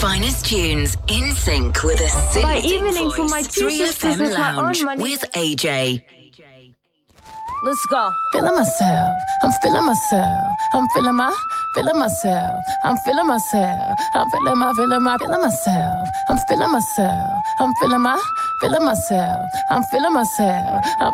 finest tunes in sync with a By soothing evening voice. for my two 3FM sisters with my own Lounge money. with AJ. Let's go. Feeling myself, I'm feeling myself, I'm feeling myself, I'm feeling myself, I'm feeling myself, I'm feeling myself, I'm feeling myself, I'm feeling myself, I'm